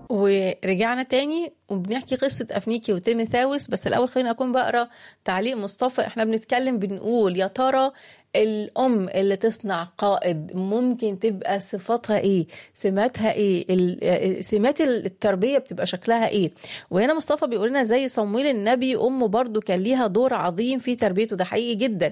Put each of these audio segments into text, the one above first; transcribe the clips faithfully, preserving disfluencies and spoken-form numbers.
ورجعنا تاني وبنحكي قصة أفنيكي وتيموثاوس. بس الأول خلينا أكون بقرأ تعليق مصطفى. احنا بنتكلم بنقول يا ترى الأم اللي تصنع قائد ممكن تبقى صفاتها إيه؟ سماتها إيه؟ سمات التربية بتبقى شكلها إيه؟ وهنا مصطفى بيقول لنا زي صمويل النبي أمه برضو كان ليها دور عظيم في تربيته. ده حقيقي جدا.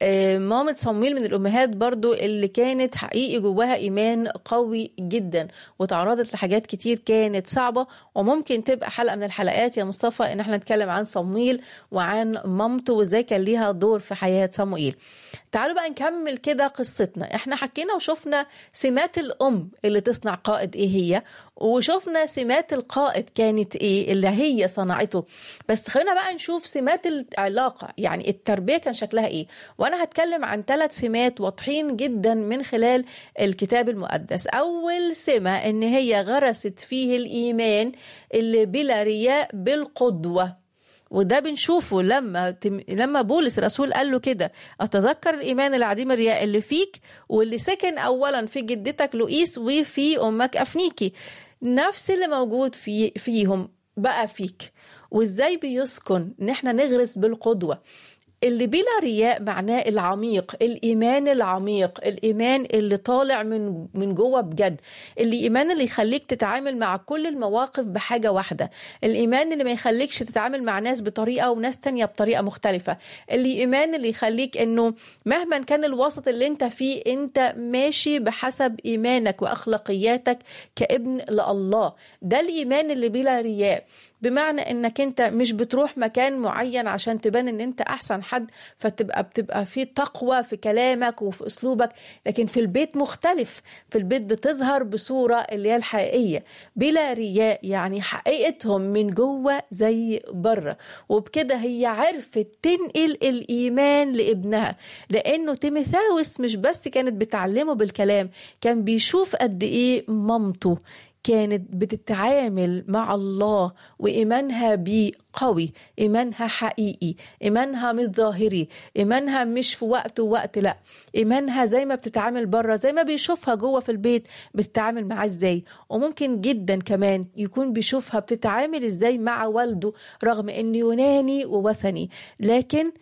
مامة صمويل من الأمهات برضو اللي كانت حقيقي جواها إيمان قوي جدا وتعرضت لحاجات كتير كانت صعبة. وممكن تبقى حلقة من الحلقات يا مصطفى إن احنا نتكلم عن صمويل وعن مامته وإزاي كان ليها دور في حياة صموئيل. تعالوا بقى نكمل كده قصتنا. احنا حكينا وشفنا سمات الأم اللي تصنع قائد ايه هي، وشفنا سمات القائد كانت ايه اللي هي صنعته. بس خلينا بقى نشوف سمات العلاقة، يعني التربية كان شكلها ايه. وانا هتكلم عن ثلاث سمات واضحين جدا من خلال الكتاب المقدس. اول سمة ان هي غرست فيه الإيمان اللي بلا رياء بالقدوة. وده بنشوفه لما لما بولس الرسول قال له كده: اتذكر الايمان العديم الرياء اللي فيك واللي سكن اولا في جدتك لؤيس وفي امك افنيكي. نفس اللي موجود في فيهم بقى فيك. وازاي بيسكن ان احنا نغرس بالقدوة. اللي بلا رياء معناه العميق، الإيمان العميق، الإيمان اللي طالع من من جوه بجد، الإيمان اللي يخليك تتعامل مع كل المواقف بحاجة واحدة، الإيمان اللي ما يخليكش تتعامل مع ناس بطريقة وناس تانية بطريقة مختلفة، الإيمان اللي يخليك إنه مهما كان الوسط اللي انت فيه انت ماشي بحسب إيمانك وأخلاقياتك كابن لله. ده الإيمان اللي بلا رياء، بمعنى انك انت مش بتروح مكان معين عشان تبان ان انت احسن حد فتبقى بتبقى في تقوى في كلامك وفي اسلوبك، لكن في البيت مختلف. في البيت بتظهر بصورة اللي هي الحقيقية بلا رياء، يعني حقيقتهم من جوه زي بره. وبكده هي عرفت تنقل الإيمان لابنها، لأنه تيموثاوس مش بس كانت بتعلمه بالكلام، كان بيشوف قد ايه مامته كانت بتتعامل مع الله وإيمانها بيه قوي، إيمانها حقيقي، إيمانها مش ظاهري، إيمانها مش في وقت ووقت، لا إيمانها زي ما بتتعامل بره، زي ما بيشوفها جوه في البيت بتتعامل معاه ازاي. وممكن جدا كمان يكون بيشوفها بتتعامل ازاي مع والده رغم انه يوناني ووثني، لكن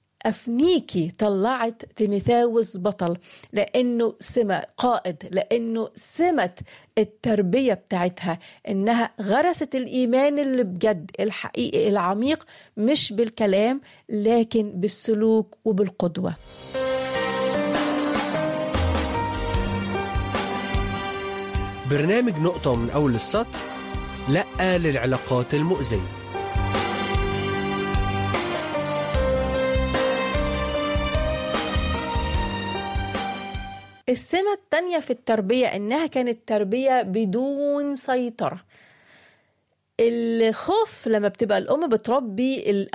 أفنيكي طلعت تيموثاوس بطل، لأنه سمة قائد، لأنه سمة التربية بتاعتها إنها غرست الإيمان اللي بجد الحقيقي العميق، مش بالكلام لكن بالسلوك وبالقدوة. برنامج نقطة من أول السطر، لأ للعلاقات المؤذية. السمة التانية في التربية إنها كانت تربية بدون سيطرة. الخوف لما بتبقى الأم بتربي